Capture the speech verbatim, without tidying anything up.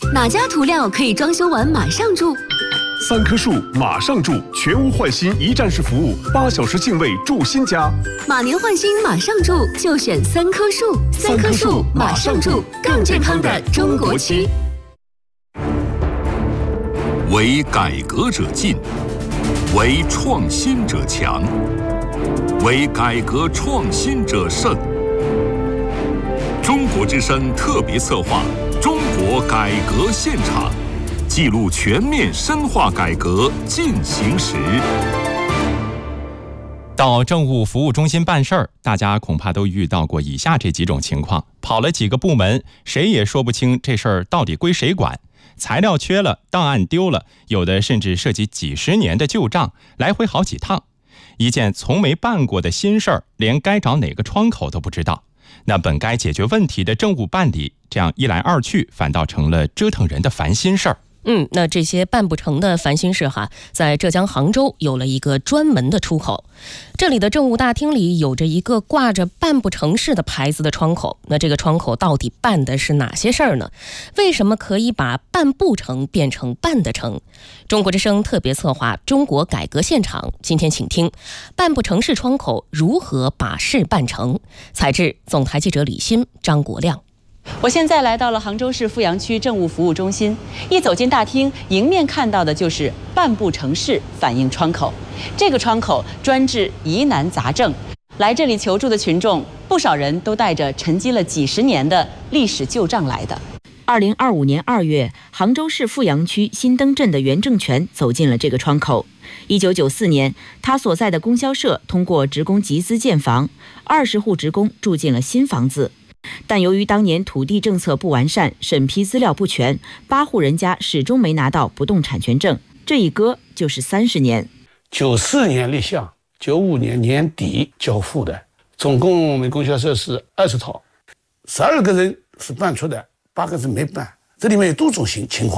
哪家涂料可以装修完马上住？ 三棵树马上住，全屋换新一站式服务，八小时净位住新家。 马年换新马上住，就选三棵树。三棵树马上住，更健康的中国区。 为改革者进，为创新者强，为改革创新者胜。中国之声特别策划《中国改革现场》，记录全面深化改革进行时。 到政务服务中心办事儿，大家恐怕都遇到过以下这几种情况：跑了几个部门，谁也说不清这事儿到底归谁管。材料缺了，档案丢了，有的甚至涉及几十年的旧账，来回好几趟。一件从没办过的新事儿，连该找哪个窗口都不知道。那本该解决问题的政务办理，这样一来二去，反倒成了折腾人的烦心事儿。 嗯，那这些办不成的烦心事哈，在浙江杭州有了一个专门的出口。这里的政务大厅里有着一个挂着办不成事的牌子的窗口。那这个窗口到底办的是哪些事儿呢？为什么可以把办不成变成办得成？中国之声特别策划《中国改革现场》，今天请听办不成事窗口如何把事办成。采制总台记者李欣、张国亮。 我现在来到了杭州市富阳区政务服务中心，一走进大厅，迎面看到的就是办不成事反映窗口。这个窗口专治疑难杂症，来这里求助的群众，不少人都带着沉积了几十年的历史旧账来的。 二零二五年二月，杭州市富阳区新登镇的袁正全走进了这个窗口。一九九四年，他所在的供销社通过职工集资建房，二十户职工住进了新房子。但由于当年土地政策不完善，审批资料不全，八户人家始终没拿到不动产权证，这一搁就是三十年。 九四年立项，九五年年底交付的，总共我们供销社是二十套，十二个人是办出的，八个人没办，这里面有多种情情况。